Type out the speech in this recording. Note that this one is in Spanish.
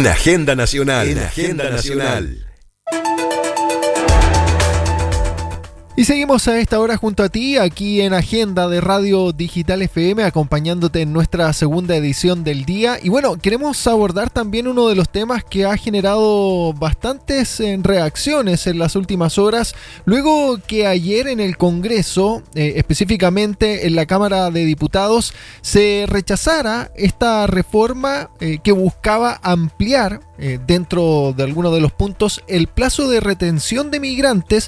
En Agenda Nacional. En Agenda Nacional. Y seguimos a esta hora junto a ti, aquí en Agenda de Radio Digital FM, acompañándote en nuestra segunda edición del día. Y bueno, queremos abordar también uno de los temas que ha generado bastantes reacciones en las últimas horas, luego que ayer en el Congreso, específicamente en la Cámara de Diputados, se rechazara esta reforma que buscaba ampliar dentro de algunos de los puntos el plazo de retención de migrantes